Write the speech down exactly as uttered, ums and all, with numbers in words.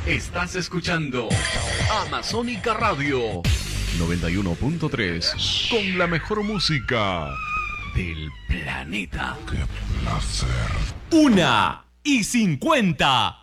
Estás escuchando Amazónica Radio noventa y uno punto tres con la mejor música del planeta. ¡Qué placer! Una y cincuenta.